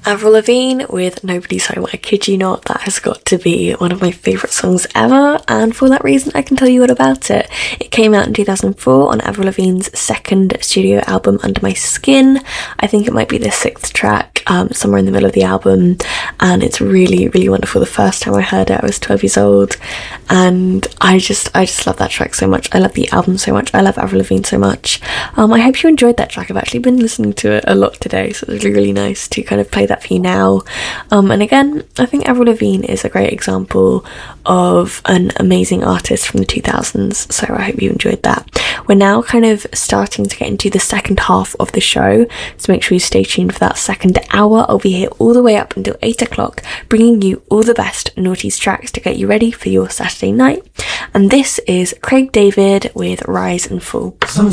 Avril Lavigne with Nobody's Home. I kid you not, that has got to be one of my favourite songs ever, and for that reason I can tell you all about it. It came out in 2004 on Avril Lavigne's second studio album, Under My Skin. I think it might be the 6th track, somewhere in the middle of the album, and it's really, really wonderful. The first time I heard it, I was 12 years old, and I just love that track so much. I love the album so much. I love Avril Lavigne so much. I hope you enjoyed that track. I've actually been listening to it a lot today, so it's really, really nice to kind of play that for you now. And again, I think Avril Lavigne is a great example of an amazing artist from the 2000s, so I hope you enjoyed that. We're now kind of starting to get into the second half of the show, so make sure you stay tuned for that second hour. I'll be here all the way up until 8 o'clock, bringing you all the best noughties tracks to get you ready for your Saturday night. And this is Craig David with Rise and Fall. Sometimes